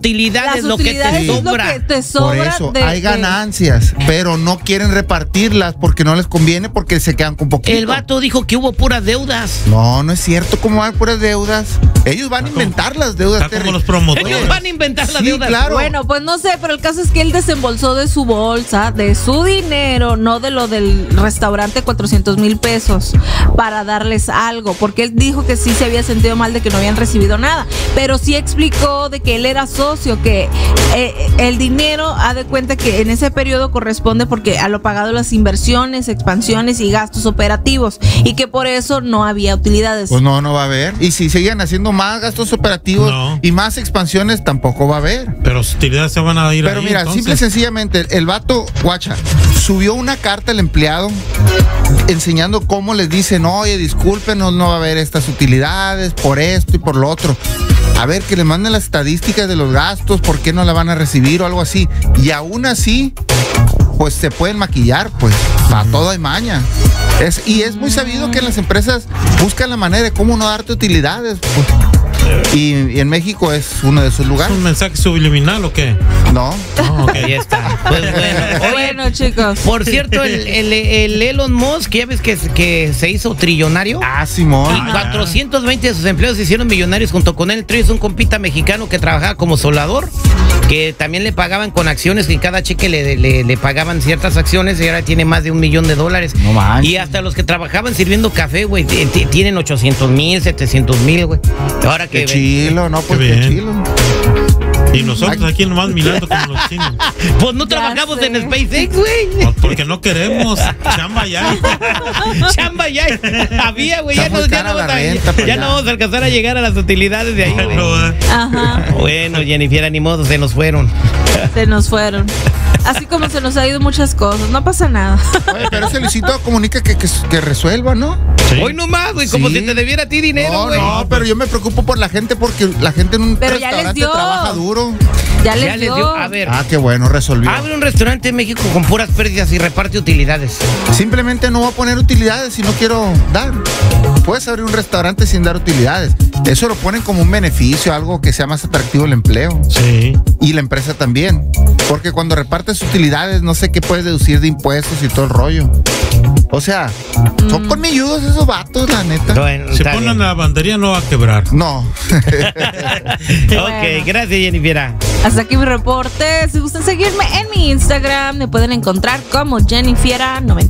utilidades, lo que te es sobra. lo que te sobra. Por eso hay ganancias, pero no quieren repartirlas porque no les conviene, porque se quedan con poquito. El vato dijo que hubo puras deudas. No, no es cierto. ¿Cómo van puras deudas? Ellos van a inventar las deudas. Está como los promotores. Ellos van a inventar las Sí, deudas. claro. Bueno, pues no sé, pero el caso es que él desembolsó de su bolsa, de su dinero, no de lo del restaurante, 400,000 pesos, para darles algo, porque él dijo que sí se había sentido mal de que no habían recibido nada, pero sí explicó de que él era socio, que el dinero, ha de cuenta que en ese periodo corresponde porque a lo pagado las inversiones, expansiones y gastos operativos, y que por eso no había utilidades. Pues no va a haber. Y si siguen haciendo más gastos operativos y más expansiones, tampoco va a haber. Pero sus utilidades se van a ir. Pero ahí, mira, entonces. simple y sencillamente, el vato, guacha, subió una carta al empleado enseñando cómo les dicen, oye, discúlpenos, no va a haber estas utilidades por esto y por lo otro. A ver, que le manden las estadísticas de los gastos, por qué no la van a recibir o algo así. Y aún así, pues se pueden maquillar, pues, para todo hay maña. Y es muy sabido que las empresas buscan la manera de cómo no darte utilidades, pues. Y en México es uno de esos ¿Es lugares. un mensaje subliminal o qué? No. Oh, okay. Ahí está. Pues bueno. Oye, Bueno, chicos. por cierto, el Elon Musk, ya ves que se hizo trillonario. Ah, Simón. Y 420 de sus empleados se hicieron millonarios junto con él. Es un compita mexicano que trabajaba como soldador, que también le pagaban con acciones, que en cada cheque le pagaban ciertas acciones, y ahora tiene más de $1 millón. No manches. Y hasta los que trabajaban sirviendo café, güey, tienen 800,000, 700,000, güey. Ahora que Qué chilo, no, pues Qué qué bien. chilo. Y nosotros aquí nomás mirando como los chinos. pues no Ya trabajamos sé. en SpaceX, güey. No, porque no queremos. Chamba ya. Chamba ya había, güey. Ya, Está no, muy ya, cara no, la vamos a- renta, pues ya ya. no vamos a alcanzar a llegar a las utilidades de ahí, güey. No, Ajá, Bueno, Jennifer, ni modo, se nos fueron. se nos fueron. Así como se nos ha ido muchas cosas, no pasa nada. Oye, pero ese Luisito comunica que resuelva, ¿no? sí. Hoy nomás, güey, como Sí. si te debiera a ti dinero, No, güey. no, pero yo me preocupo por la gente porque la gente en un Pero ya les restaurante dio. trabaja duro. Ya les Ya les dio. dio. A ver, Ah, qué bueno, resolvió. abre un restaurante en México con puras pérdidas y reparte utilidades. Simplemente no voy a poner utilidades si no quiero dar. Puedes abrir un restaurante sin dar utilidades. Eso lo ponen como un beneficio, algo que sea más atractivo el empleo. Sí. Y la empresa también. Porque cuando repartes utilidades, no sé qué puedes deducir de impuestos y todo el rollo. O sea, son colmilludos esos vatos, la neta. Bueno, Si está ponen bien. la bandería no va a quebrar. No. Ok, gracias, Jennifer. Hasta aquí mi reporte. Si gustan seguirme en mi Instagram, me pueden encontrar como Jennifiera90.